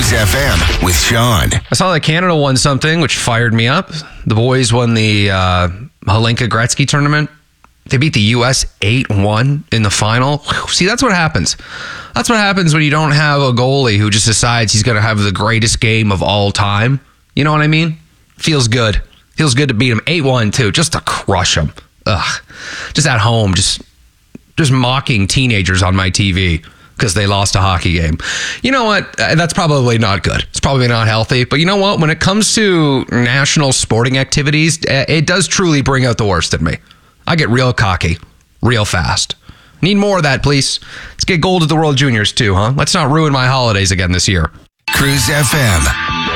Cruise FM with Sean. I saw that Canada won something, which fired me up. The boys won the Hlinka Gretzky tournament. They beat the U.S. 8-1 in the final. See, that's what happens. That's what happens when you don't have a goalie who just decides he's going to have the greatest game of all time. You know what I mean? Feels good. Feels good to beat him 8-1 too, just to crush him. Ugh. Just at home, just mocking teenagers on my TV because they lost a hockey game. You know what? That's probably not good. It's probably not healthy. But you know what? When it comes to national sporting activities, it does truly bring out the worst in me. I get real cocky, real fast. Need more of that, please. Let's get gold at the World Juniors too, huh? Let's not ruin my holidays again this year. Cruise FM.